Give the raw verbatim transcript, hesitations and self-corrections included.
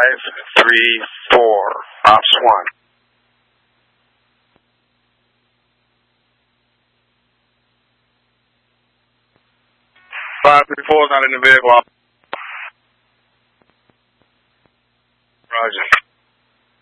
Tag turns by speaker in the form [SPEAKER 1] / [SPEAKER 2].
[SPEAKER 1] Five, three, four. Ops one. Five, three, four is not in the vehicle. Roger.